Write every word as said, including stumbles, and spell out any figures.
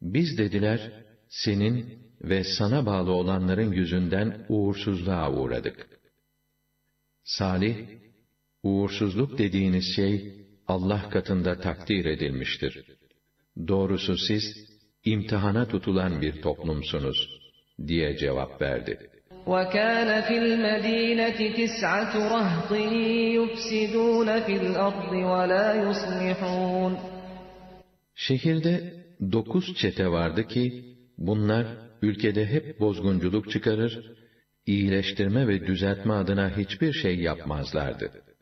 Biz dediler, senin ve sana bağlı olanların yüzünden uğursuzluğa uğradık. Salih, uğursuzluk dediğiniz şey, Allah katında takdir edilmiştir. Doğrusu siz, imtihana tutulan bir toplumsunuz, diye cevap verdi. وَكَانَ فِي الْمَد۪ينَةِ تِسْعَةُ رَهْطٍ يُفْسِدُونَ فِي الْأَرْضِ وَلَا يُصْلِحُونَ Şehirde dokuz çete vardı ki, bunlar ülkede hep bozgunculuk çıkarır, iyileştirme ve düzeltme adına hiçbir şey yapmazlardı.